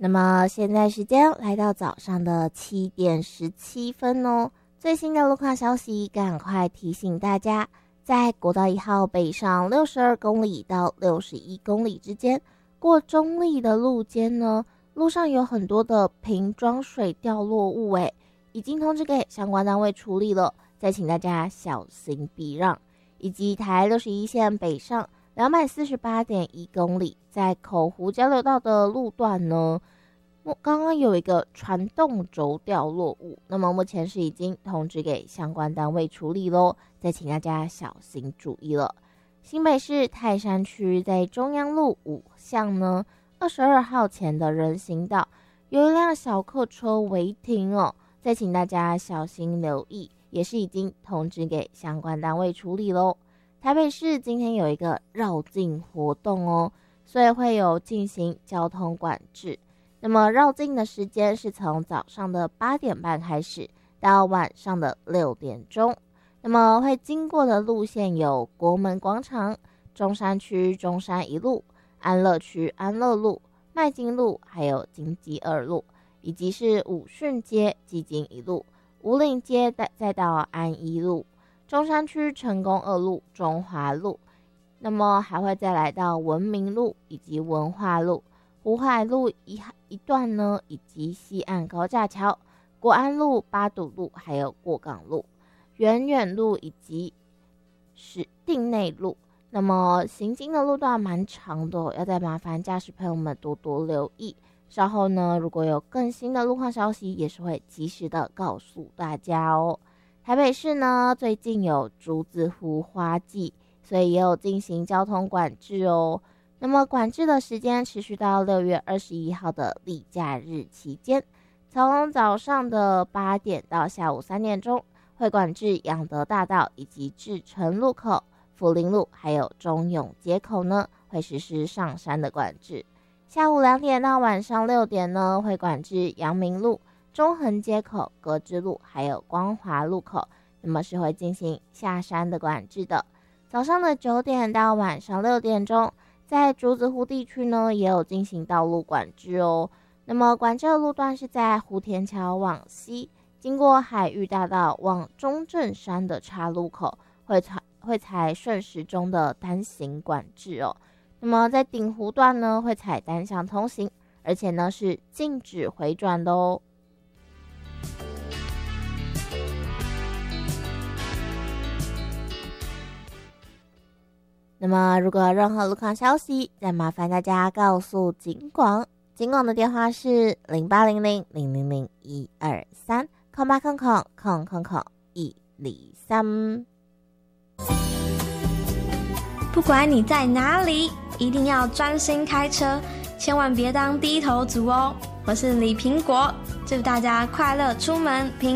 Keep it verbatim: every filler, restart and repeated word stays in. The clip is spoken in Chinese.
那么现在时间来到早上的七点十七分哦。最新的路况消息，赶快提醒大家，在国道一号北上六十二公里到六十一公里之间，过中立的路肩呢，路上有很多的瓶装水掉落物，诶，已经通知给相关单位处理了，再请大家小心避让。以及台六十一线北上两百四十八点一公里，在口湖交流道的路段呢，刚刚有一个传动轴掉落物，那么目前是已经通知给相关单位处理咯，再请大家小心注意了。新北市泰山区在中央路五巷呢二十二号前的人行道有一辆小客车违停哦，再请大家小心留意，也是已经通知给相关单位处理咯。台北市今天有一个绕境活动哦，所以会有进行交通管制。那么绕境的时间是从早上的八点半开始到晚上的六点钟。那么会经过的路线有国门广场、中山区中山一路、安乐区安乐路、麦金路，还有金基二路，以及是武顺街基金一路、武岭街再到安一路、中山区成功二路、中华路，那么还会再来到文明路以及文化路、湖海路 一, 一段呢，以及西岸高架桥、国安路、八堵路，还有过港路、远远路以及是定内路。那么行经的路段蛮长的哦，要再麻烦驾驶朋友们多多留意。稍后呢，如果有更新的路况消息，也是会及时的告诉大家哦。台北市呢，最近有竹子湖花季，所以也有进行交通管制哦。那么管制的时间持续到六月二十一号的例假日期间，从早上的八点到下午三点钟，会管制养德大道以及至诚路口、福林路还有中永街口呢，会实施上山的管制。下午两点到晚上六点呢，会管制阳明路、中横街口、格致路还有光华路口，那么是会进行下山的管制的。早上的九点到晚上六点钟，在竹子湖地区呢也有进行道路管制哦。那么管制的路段是在湖田桥往西，经过海域大道往中正山的岔路口，会采会采顺时钟的单行管制哦。那么在顶湖段呢，会采单向通行，而且呢是禁止回转的哦。那么如果有任何路况消息，再麻烦大家告诉警广，警广的电话是零八零零零零零一二三空八空空空空空一零三。 不管你在哪里，一定要专心开车，千万别当低头族哦。我是李苹果，祝大家快乐出门，平